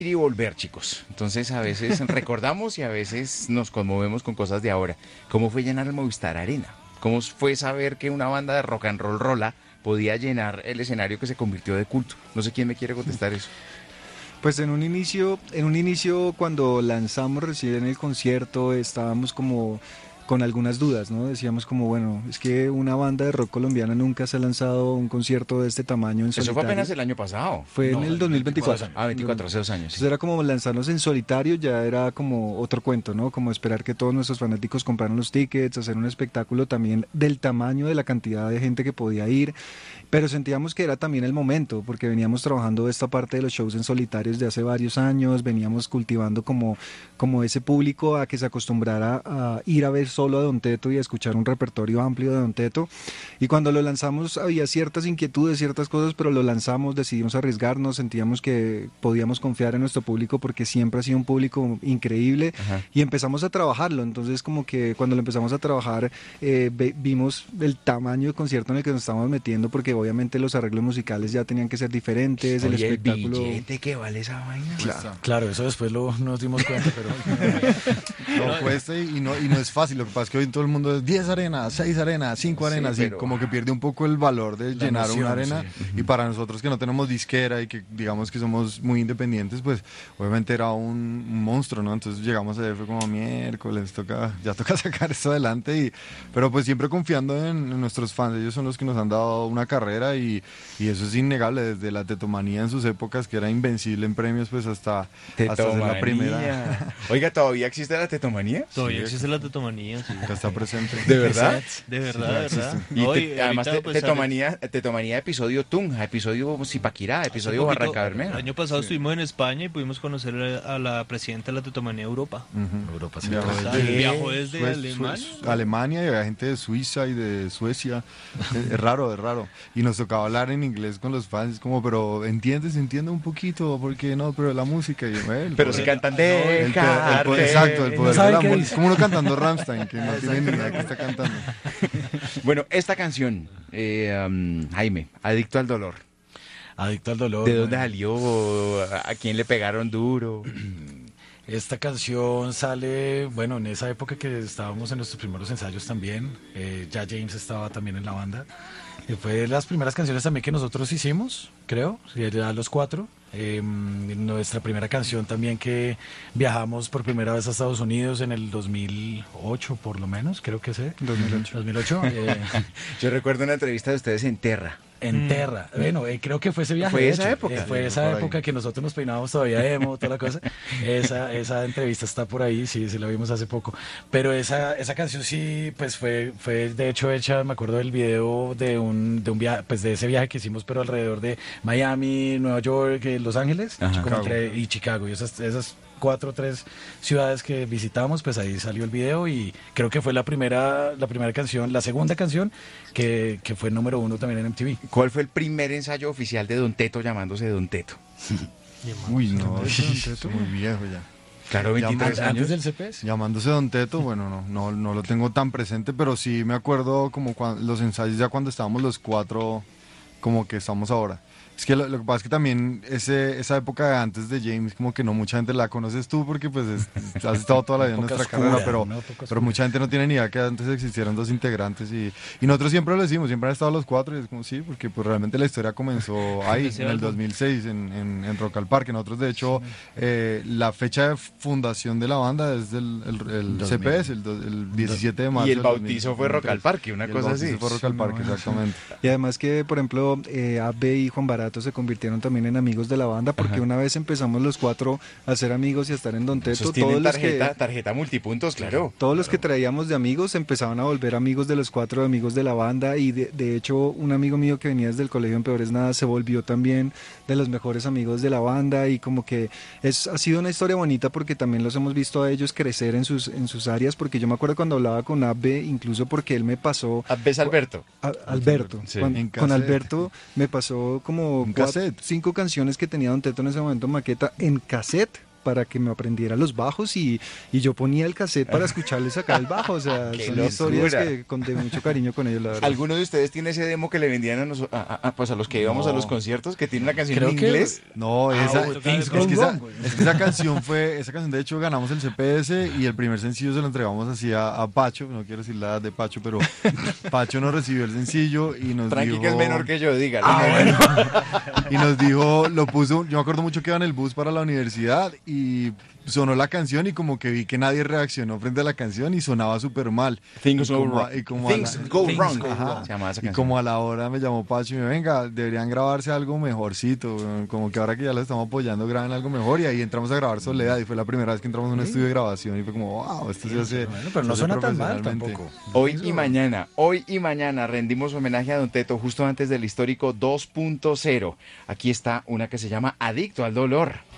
ir y volver, chicos. Entonces a veces recordamos y a veces nos conmovemos con cosas de ahora. ¿Cómo fue llenar el Movistar Arena? ¿Cómo fue saber que una banda de rock and roll rola podía llenar el escenario que se convirtió de culto? No sé quién me quiere contestar eso. Pues en un inicio cuando lanzamos recién el concierto estábamos como con algunas dudas, ¿no? Decíamos como, bueno, es que una banda de rock colombiana nunca se ha lanzado un concierto de este tamaño en Eso solitario. fue apenas el año pasado. Fue en el 2024. Ah, 24, hace 2 años. Entonces Sí. era como lanzarnos en solitario, ya era como otro cuento, ¿no? Como esperar que todos nuestros fanáticos compraran los tickets, hacer un espectáculo también del tamaño de la cantidad de gente que podía ir, pero sentíamos que era también el momento, porque veníamos trabajando esta parte de los shows en solitarios de hace varios años, veníamos cultivando como ese público a que se acostumbrara a ir a ver solo a Don Teto y a escuchar un repertorio amplio de Don Teto. Y cuando lo lanzamos había ciertas inquietudes, ciertas cosas, pero lo lanzamos, decidimos arriesgarnos, sentíamos que podíamos confiar en nuestro público porque siempre ha sido un público increíble. Ajá. Y empezamos a trabajarlo. Entonces como que cuando lo empezamos a trabajar vimos el tamaño de concierto en el que nos estábamos metiendo, porque obviamente los arreglos musicales ya tenían que ser diferentes, el Oye, el espectáculo... billete que vale esa vaina. Claro, eso después nos dimos cuenta, pero No cuesta y no es fácil. Lo que pasa es que hoy todo el mundo es 10 arenas, 6 arenas, 5 Sí, arenas, pero- y como que pierde un poco el valor de La llenar emoción, una arena. sí. Y para nosotros que no tenemos disquera y que digamos que somos muy independientes, pues obviamente era un monstruo, ¿no? Entonces llegamos a fue como miércoles, ya toca sacar esto adelante. Pero pues siempre confiando en nuestros fans. Ellos son los que nos han dado una carrera y eso es innegable. Desde la Tetomanía en sus épocas, que era invencible en premios, pues hasta ser la primera. Tetomanía. Oiga, ¿todavía existe la tetomanía? Todavía Sí, existe la tetomanía, sí. Que está presente. ¿De verdad? De verdad, de verdad. Y No, y además ahorita, pues, tetomanía episodio Tunja, episodio Zipaquirá, episodio poquito, Barranca el Bermeja. año pasado estuvimos en España y pudimos conocer a la presidenta de la Tetomanía Europa. Ujú. Europa sí. Viajó O sea, desde- viajó desde Suez- Alemania. Alemania y había gente de Suiza y de Suecia. Es raro, es raro. Y nos tocaba hablar en inglés con los fans, como, pero ¿entiendes? Entiende un poquito, porque no, pero la música. Y, el Pero poder- si cantan exacto, el poder sabe del qué amor. dice. Es como uno cantando Rammstein, que no tiene ni idea que está cantando. Bueno, esta canción, Jaime, Adicto al Dolor. Adicto al dolor. ¿De dónde bueno. salió? ¿A quién le pegaron duro? Esta canción sale, bueno, en esa época que estábamos en nuestros primeros ensayos también, ya James estaba también en la banda. Y fue de las primeras canciones también que nosotros hicimos, creo, ya los 4. Nuestra primera canción también que viajamos por primera vez a Estados Unidos en el 2008, por lo menos, creo que sé. 2008. 2008, Yo recuerdo una entrevista de ustedes en Terra. en Terra. Bueno, creo que fue ese viaje. Fue de esa hecho. época. Fue Sí, esa por ahí. época que nosotros nos peinábamos todavía emo, toda la cosa. Esa entrevista está por ahí, sí, sí la vimos hace poco. Pero esa canción sí, pues fue de hecho hecha, me acuerdo del video de un viaje, pues de ese viaje que hicimos, pero alrededor de Miami, Nueva York, Los Ángeles, Ajá. como y Chicago. Y esas 4 o 3 ciudades que visitamos, pues ahí salió el video y creo que fue la primera canción, la segunda canción que fue número 1 también en MTV. ¿Cuál fue el primer ensayo oficial de Don Teto llamándose Don Teto? Uy, no, Don es Teto. muy viejo ya. Claro, 23 Antes años. del CPS. Llamándose Don Teto, bueno, no lo tengo tan presente, pero sí me acuerdo como los ensayos ya cuando estábamos los 4, como que estamos ahora. Es que lo que pasa es que también esa época antes de James, como que no mucha gente la conoces tú porque pues has estado toda la vida en Época nuestra oscura, carrera, pero, ¿no? Época pero oscura. mucha gente no tiene ni idea que antes existieran 2 integrantes y nosotros siempre lo decimos, siempre han estado los 4 y es como sí, porque pues realmente la historia comenzó ahí, Ese en el álbum. 2006, en Rock al Parque. Nosotros de hecho, la fecha de fundación de la banda es el 2000. CPS, el 17 de marzo. Y el del bautizo fue Rock 2003. al Parque, una Y el cosa bautizo así. fue Rock al Parque, exactamente. Y además que, por ejemplo, Abe y Juan Barato se convirtieron también en amigos de la banda, porque Ajá. una vez empezamos los 4 a ser amigos y a estar en Don Teto, Esos todos tienen los que... tarjeta multipuntos, claro. Todos los que traíamos de amigos empezaban a volver amigos de los 4 amigos de la banda y de hecho un amigo mío que venía desde el colegio en Peores Nada se volvió también de los mejores amigos de la banda y como que ha sido una historia bonita porque también los hemos visto a ellos crecer en sus áreas, porque yo me acuerdo cuando hablaba con Abbe, incluso porque él me pasó... ¿Ves Alberto? Alberto, Sí. con En con cassette. Alberto me pasó como En cassette. 5 canciones que tenía Don Teto en ese momento, maqueta en cassette. para que me aprendiera los bajos y yo ponía el cassette para escucharle sacar el bajo. O sea, ¡Qué son locura! historias que de mucho cariño con ellos, la verdad. ¿Alguno de ustedes tiene ese demo que le vendían pues a los que íbamos a los conciertos, que tiene una canción en inglés? No, esa, bueno, es Things que Go esa, es que esa canción de hecho ganamos el CPS y el primer sencillo se lo entregamos así a Pacho, no quiero decir la edad de Pacho, pero Pacho nos recibió el sencillo y nos Tranqui, dijo... que es menor que yo, dígalo. Y nos dijo, lo puso, yo me acuerdo mucho que iba en el bus para la universidad y sonó la canción y como que vi que nadie reaccionó frente a la canción y sonaba súper mal. Things Y Go como- Wrong. y como a Things la- Go Things Wrong. Go Ajá. Se llamaba esa Y canción. como a la hora me llamó Pacho y me venga, deberían grabarse algo mejorcito, weón, como que ahora que ya lo estamos apoyando graben algo mejor y ahí entramos a grabar Soledad y fue la primera vez que entramos a un estudio de grabación y fue como, wow, esto se hace, Bueno, pero no se hace suena tan mal profesionalmente. tampoco. Hoy y mañana rendimos homenaje a Don Teto justo antes del histórico 2.0. Aquí está una que se llama Adicto al Dolor.